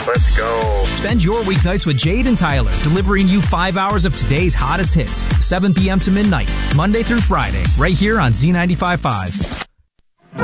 Let's go. Spend your weeknights with Jade and Tyler, delivering you 5 hours of today's hottest hits, 7 p.m. to midnight, Monday through Friday, right here on Z95.5.